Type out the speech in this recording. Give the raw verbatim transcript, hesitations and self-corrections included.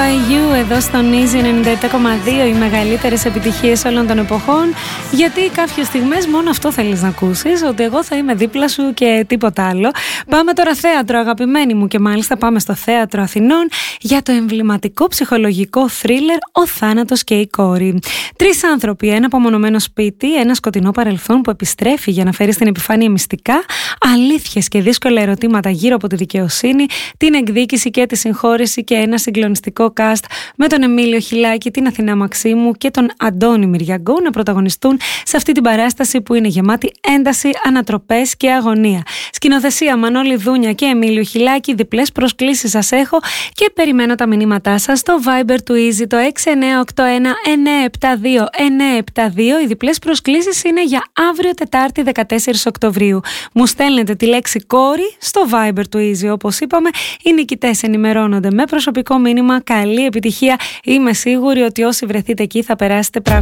by You εδώ στον Easy ενενήντα επτά κόμμα δύο, οι μεγαλύτερες επιτυχίες όλων των εποχών. Γιατί κάποιες στιγμές μόνο αυτό θέλεις να ακούσεις, ότι εγώ θα είμαι δίπλα σου και τίποτα άλλο. Πάμε τώρα θέατρο, αγαπημένοι μου, και μάλιστα πάμε στο Θέατρο Αθηνών για το εμβληματικό ψυχολογικό θρίλερ «Ο θάνατος και η κόρη». Τρεις άνθρωποι, ένα απομονωμένο σπίτι, ένα σκοτεινό παρελθόν που επιστρέφει για να φέρει στην επιφάνεια μυστικά, αλήθειες και δύσκολα ερωτήματα γύρω από τη δικαιοσύνη, την εκδίκηση και τη συγχώρεση, και ένα συγκλονιστικό cast με τον Εμίλιο Χιλάκη, την Αθηνά Μαξίμου και τον Αντώνη Μυριαγκό να πρωταγωνιστούν σε αυτή την παράσταση που είναι γεμάτη ένταση, ανατροπές και αγωνία. Σκηνοθεσία Μανώλη Δούνια και Εμίλιο Χιλάκη. Διπλές προσκλήσεις σας έχω και περιμένω τα μηνύματά σας στο Viber του Easy, το έξι εννιά οκτώ ένα εννιά επτά δύο εννιά επτά δύο. Οι διπλές προσκλήσεις είναι για αύριο Τετάρτη δεκατέσσερις Οκτωβρίου. Μου στέλνετε τη λέξη κόρη στο Viber του Easy. Όπως είπαμε, οι νικητές ενημερώνονται με προσωπικό μήνυμα. Καλή επιτυχία. Είμαι σίγουρη ότι όσοι βρεθείτε εκεί θα περάσετε πράγματι